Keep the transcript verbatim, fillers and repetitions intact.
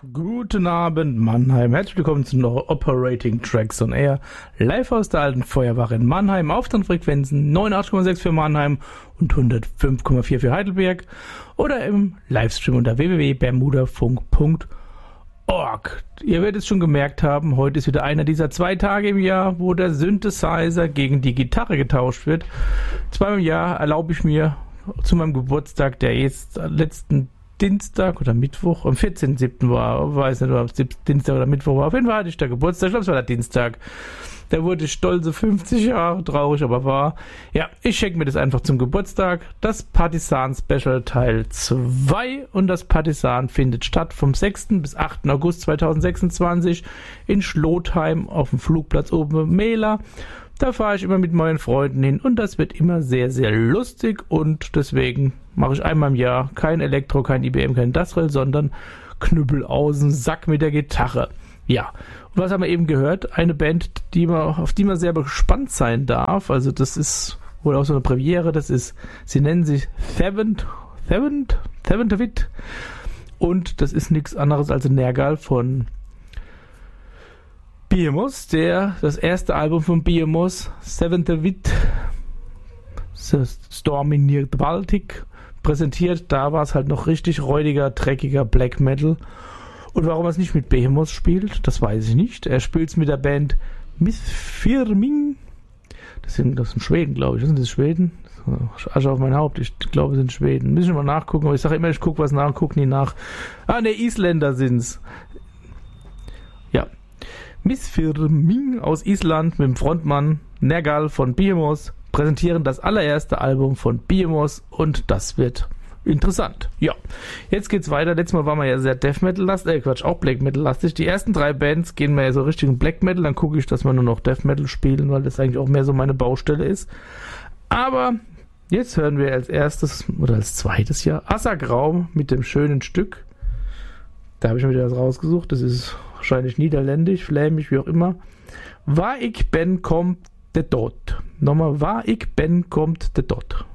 Guten Abend, Mannheim. Herzlich willkommen zu noch Operating Tracks on Air. Live aus der alten Feuerwache in Mannheim auf den Frequenzen neunundachtzig Komma sechs für Mannheim und hundertfünf Komma vier für Heidelberg oder im Livestream unter w w w punkt bermudafunk punkt org. Ihr werdet es schon gemerkt haben, heute ist wieder einer dieser zwei Tage im Jahr, wo der Synthesizer gegen die Gitarre getauscht wird. Zweimal im Jahr erlaube ich mir zu meinem Geburtstag, der jetzt letzten Dienstag oder Mittwoch, am vierzehnten siebten war, weiß nicht, ob es Dienstag oder Mittwoch war, auf jeden Fall hatte ich da Geburtstag, ich glaube es war der Dienstag. Da wurde ich stolze fünfzig Jahre, traurig, aber wahr. Ja, ich schenke mir das einfach zum Geburtstag, das Partisan Special Teil zwei, und das Partisan findet statt vom sechsten bis achten August zweitausendsechsundzwanzig in Schlotheim auf dem Flugplatz oben im Mehler. Da fahre ich immer mit meinen Freunden hin und das wird immer sehr, sehr lustig, und deswegen mache ich einmal im Jahr kein Elektro, kein I B M, kein Industrial, sondern Knüppel aus dem Sack mit der Gitarre. Ja, und was haben wir eben gehört? Eine Band, die man, auf die man sehr gespannt sein darf. Also das ist wohl auch so eine Premiere. Das ist, sie nennen sich Seventh, Seventh, Seventh Wit, und das ist nichts anderes als ein Nergal von Behemoth, der das erste Album von Behemoth, Seventh Wit, Stormy Near the Baltic, präsentiert. Da war es halt noch richtig räudiger, dreckiger Black Metal. Und warum er es nicht mit Behemoth spielt, das weiß ich nicht. Er spielt es mit der Band Missfirming. Das sind, das sind Schweden, glaube ich. Sind das Schweden? Asche auf mein Haupt. Ich glaube, es sind Schweden. Müssen wir mal nachgucken. Aber ich sage immer, ich gucke was nach, gucke nie nach. Ah, ne, Isländer sind's. Ja. Missfirming aus Island mit dem Frontmann Nergal von Behemoth präsentieren das allererste Album von Behemoth, und das wird interessant. Ja, jetzt geht's weiter. Letztes Mal waren wir ja sehr Death Metal lastig, äh Quatsch, auch Black Metal lastig. Die ersten drei Bands gehen wir ja so Richtung Black Metal, dann gucke ich, dass wir nur noch Death Metal spielen, weil das eigentlich auch mehr so meine Baustelle ist. Aber jetzt hören wir als erstes oder als zweites Jahr Assagraum mit dem schönen Stück. Da habe ich mir wieder was rausgesucht. Das ist wahrscheinlich niederländisch, flämisch, wie auch immer. Waar ik ben, kommt de dood. Nochmal, waar ik ben, kommt de dood.